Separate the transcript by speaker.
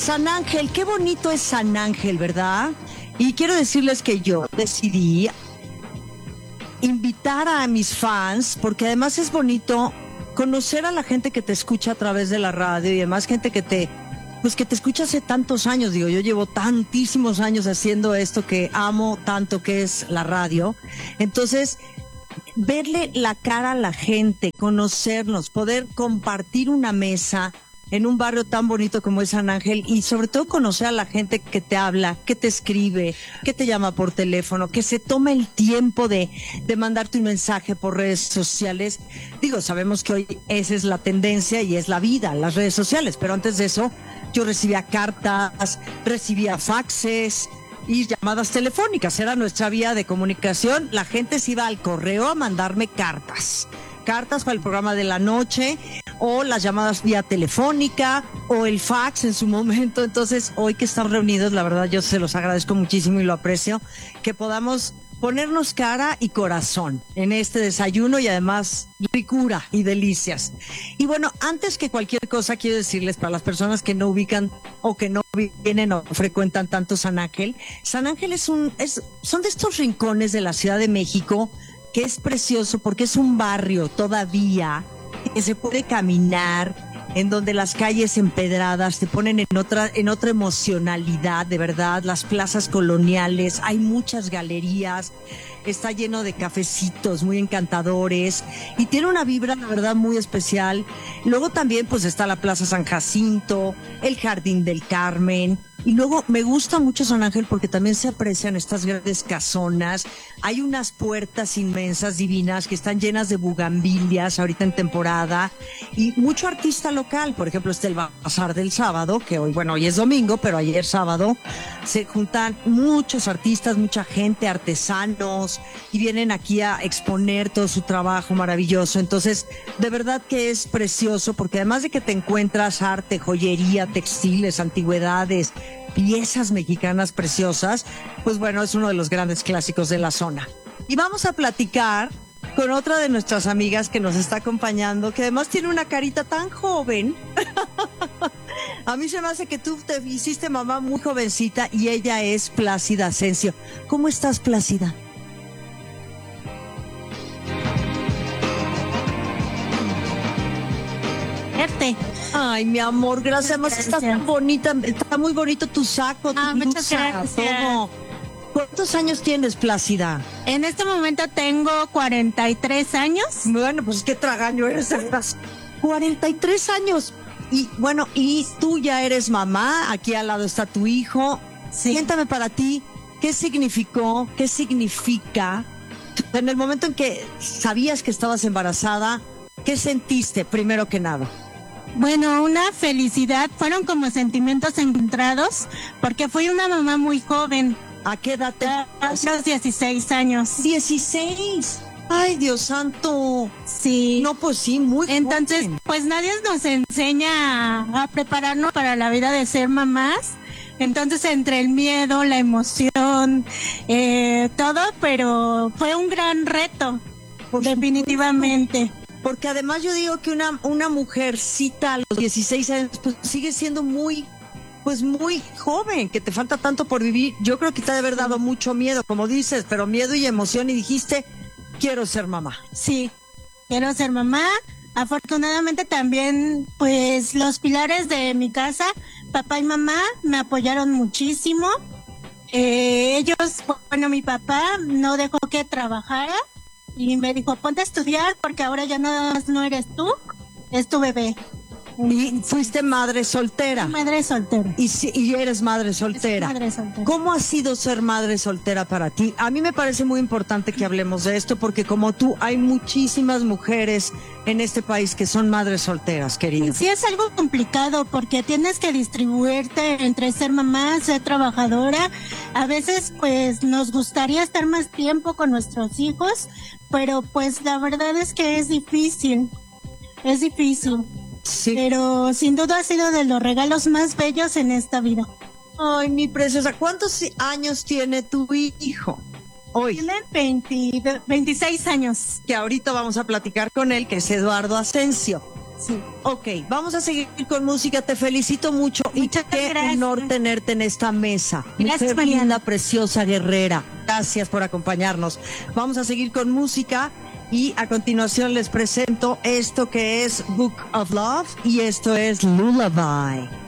Speaker 1: San Ángel, qué bonito es San Ángel, ¿verdad? Y quiero decirles que yo decidí invitar a mis fans, porque además es bonito conocer a la gente que te escucha a través de la radio y además gente que te escucha hace tantos años. Digo, yo llevo tantísimos años haciendo esto que amo tanto, que es la radio. Entonces, verle la cara a la gente, conocernos, poder compartir una mesa en un barrio tan bonito como es San Ángel y sobre todo conocer a la gente que te habla, que te escribe, que te llama por teléfono, que se toma el tiempo de mandarte un mensaje por redes sociales. Digo, sabemos que hoy esa es la tendencia y es la vida, las redes sociales, pero antes de eso yo recibía cartas, recibía faxes y llamadas telefónicas. Era nuestra vía de comunicación. La gente se iba al correo a mandarme cartas para el programa de la noche, o las llamadas vía telefónica, o el fax en su momento. Entonces, hoy que están reunidos, la verdad yo se los agradezco muchísimo y lo aprecio, que podamos ponernos cara y corazón en este desayuno y además ricura y delicias. Y bueno, antes que cualquier cosa, quiero decirles, para las personas que no ubican o que no vienen o frecuentan tanto San Ángel son de estos rincones de la Ciudad de México que es precioso porque es un barrio todavía que se puede caminar, en donde las calles empedradas te ponen en otra emocionalidad, de verdad. Las plazas coloniales, hay muchas galerías, está lleno de cafecitos muy encantadores y tiene una vibra, la verdad, muy especial. Luego también pues está la Plaza San Jacinto, el Jardín del Carmen. Y luego me gusta mucho San Ángel porque también se aprecian estas grandes casonas. Hay unas puertas inmensas, divinas, que están llenas de bugambilias ahorita en temporada. Y mucho artista local. Por ejemplo, está el Bazar del Sábado, que hoy es domingo, pero ayer sábado se juntan muchos artistas, mucha gente, artesanos, y vienen aquí a exponer todo su trabajo maravilloso. Entonces, de verdad que es precioso porque además de que te encuentras arte, joyería, textiles, antigüedades, piezas mexicanas preciosas, pues bueno, es uno de los grandes clásicos de la zona. Y vamos a platicar con otra de nuestras amigas que nos está acompañando, que además tiene una carita tan joven. A mí se me hace que tú te hiciste mamá muy jovencita y ella es Plácida Asensio. ¿Cómo estás, Plácida? Ay, mi amor, gracias. Además, estás tan bonita, está muy bonito tu saco, tu
Speaker 2: muchas
Speaker 1: blusa,
Speaker 2: gracias.
Speaker 1: todo. ¿Cuántos años tienes, Plácida?
Speaker 2: En este momento tengo 43 años.
Speaker 1: Bueno, pues qué tragaño eres, de veras. 43 años. Y bueno, y tú ya eres mamá, aquí al lado está tu hijo.
Speaker 2: Sí.
Speaker 1: Cuéntame para ti, ¿qué significó, qué significa? En el momento en que sabías que estabas embarazada, ¿qué sentiste, primero que nada?
Speaker 2: Bueno, una felicidad, fueron como sentimientos encontrados, porque fui una mamá muy joven.
Speaker 1: ¿A qué edad te?
Speaker 2: A los 16 años.
Speaker 1: 16. Ay, Dios santo.
Speaker 2: Sí.
Speaker 1: No, pues sí, muy
Speaker 2: Entonces,
Speaker 1: joven.
Speaker 2: pues nadie nos enseña a prepararnos para la vida de ser mamás. Entonces, entre el miedo, la emoción, todo, pero fue un gran reto, definitivamente.
Speaker 1: Porque además yo digo que una mujercita a los 16 años pues sigue siendo muy joven, que te falta tanto por vivir. Yo creo que te ha de haber dado mucho miedo, como dices, pero miedo y emoción, y dijiste, quiero ser mamá.
Speaker 2: Sí, quiero ser mamá. Afortunadamente también, pues los pilares de mi casa, papá y mamá, me apoyaron muchísimo. Ellos, bueno, mi papá no dejó que trabajara y me dijo, ponte a estudiar porque ahora ya no eres tú, es tu bebé.
Speaker 1: Y fuiste madre soltera.
Speaker 2: Madre soltera.
Speaker 1: Y eres madre soltera.
Speaker 2: Madre soltera.
Speaker 1: ¿Cómo ha sido ser madre soltera para ti? A mí me parece muy importante que hablemos de esto porque como tú hay muchísimas mujeres en este país que son madres solteras, querida.
Speaker 2: Sí, es algo complicado porque tienes que distribuirte entre ser mamá, ser trabajadora. A veces pues nos gustaría estar más tiempo con nuestros hijos, pero pues la verdad es que es difícil. Es difícil.
Speaker 1: Sí.
Speaker 2: Pero sin duda ha sido de los regalos más bellos en esta vida.
Speaker 1: Ay, mi preciosa, ¿cuántos años tiene tu hijo hoy?
Speaker 2: Tiene 26 años.
Speaker 1: Que ahorita vamos a platicar con él, que es Eduardo Asensio.
Speaker 2: Sí.
Speaker 1: Ok, vamos a seguir con música. Te felicito mucho.
Speaker 2: Muchas
Speaker 1: y qué
Speaker 2: gracias.
Speaker 1: honor tenerte en esta mesa.
Speaker 2: Gracias,
Speaker 1: Mujer
Speaker 2: Mariana.
Speaker 1: linda, preciosa, guerrera. Gracias por acompañarnos. Vamos a seguir con música y a continuación les presento esto que es Book of Love y esto es Lullaby.